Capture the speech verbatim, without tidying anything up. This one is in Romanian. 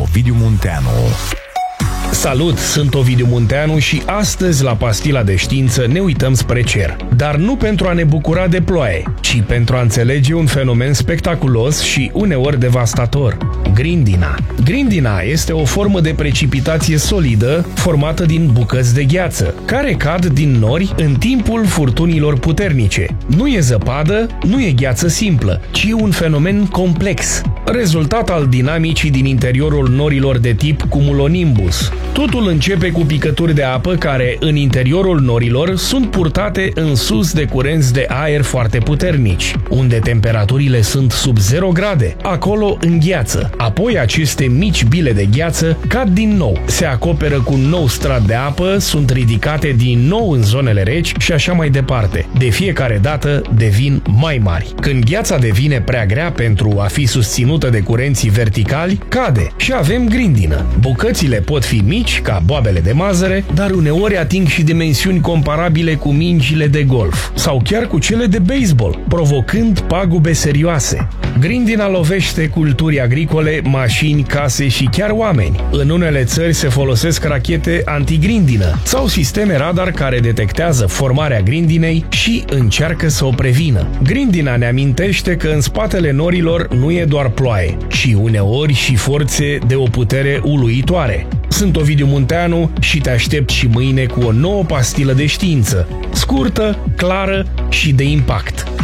Ovidiu Munteanu. Salut, sunt Ovidiu Munteanu și astăzi la Pastila de Știință ne uităm spre cer. Dar nu pentru a ne bucura de ploaie, ci pentru a înțelege un fenomen spectaculos și uneori devastator: grindina. Grindina este o formă de precipitație solidă formată din bucăți de gheață, care cad din nori în timpul furtunilor puternice. Nu e zăpadă, nu e gheață simplă, ci un fenomen complex, rezultat al dinamicii din interiorul norilor de tip cumulonimbus. Totul începe cu picături de apă care, în interiorul norilor, sunt purtate în sus de curenți de aer foarte puternici, unde temperaturile sunt sub zero grade. Acolo îngheață. Apoi aceste mici bile de gheață cad din nou, se acoperă cu un nou strat de apă, sunt ridicate din nou în zonele reci și așa mai departe. De fiecare dată devin mai mari. Când gheața devine prea grea pentru a fi susținută de curenții verticali, cade și avem grindină. Bucățile pot fi mici, ca boabele de mazăre, dar uneori ating și dimensiuni comparabile cu mingile de golf sau chiar cu cele de baseball, provocând pagube serioase. Grindina lovește culturi agricole, mașini, case și chiar oameni. În unele țări se folosesc rachete antigrindină sau sisteme radar care detectează formarea grindinei și încearcă să o prevină. Grindina ne amintește că în spatele norilor nu e doar ploaie, ci uneori și forțe de o putere uluitoare. Sunt Ovidiu Munteanu și te aștept și mâine cu o nouă pastilă de știință, scurtă, clară și de impact.